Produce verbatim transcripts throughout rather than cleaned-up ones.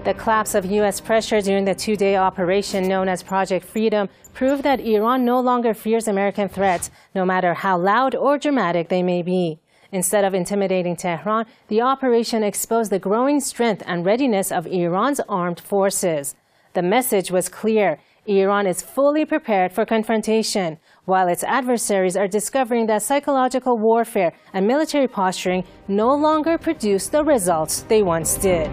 The collapse of U S pressure during the two-day operation known as Project Freedom proved that Iran no longer fears American threats, no matter how loud or dramatic they may be. Instead of intimidating Tehran, the operation exposed the growing strength and readiness of Iran's armed forces. The message was clear. Iran is fully prepared for confrontation, while its adversaries are discovering that psychological warfare and military posturing no longer produce the results they once did.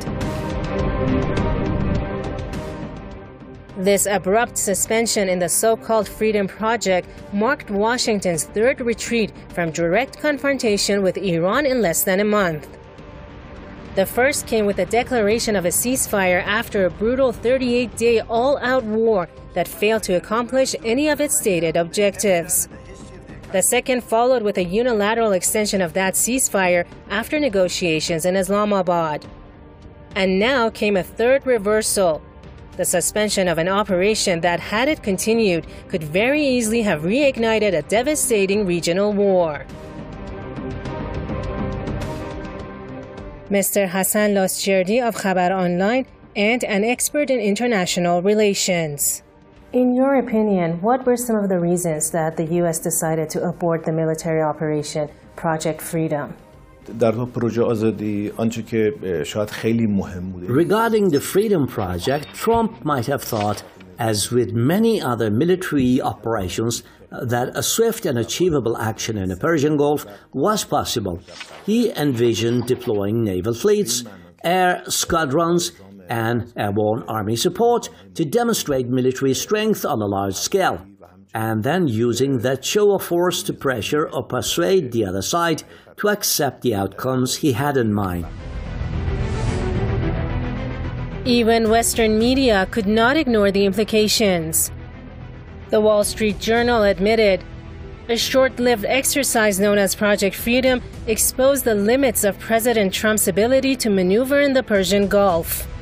This abrupt suspension in the so-called Freedom Project marked Washington's third retreat from direct confrontation with Iran in less than a month. The first came with the declaration of a ceasefire after a brutal thirty-eight day all-out war that failed to accomplish any of its stated objectives. The second followed with a unilateral extension of that ceasefire after negotiations in Islamabad. And now came a third reversal. The suspension of an operation that, had it continued, could very easily have reignited a devastating regional war. Mister Hassan Lasjerdی of Khabar Online and an expert in international relations. In your opinion, what were some of the reasons that the U S decided to abort the military operation Project Freedom? Regarding the Freedom Project, Trump might have thought, as with many other military operations, that a swift and achievable action in the Persian Gulf was possible. He envisioned deploying naval fleets, air squadrons, and airborne army support to demonstrate military strength on a large scale, and then using that show of force to pressure or persuade the other side to accept the outcomes he had in mind. Even Western media could not ignore the implications. The Wall Street Journal admitted, a short-lived exercise known as Project Freedom exposed the limits of President Trump's ability to maneuver in the Persian Gulf.